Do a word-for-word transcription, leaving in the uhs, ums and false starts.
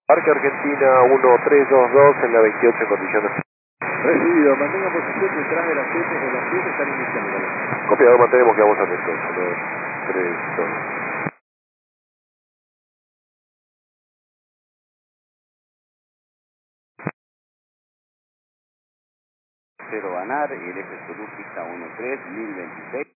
Parque Argentina uno tres dos dos en la veintiocho en condiciones. Recibido, mantenga posición detrás de las siete, de las siete están iniciando. Copiador, mantenemos que vamos atentos. uno, tres, dos. Cero Banar, el F Solucista uno tres, mil veintiséis.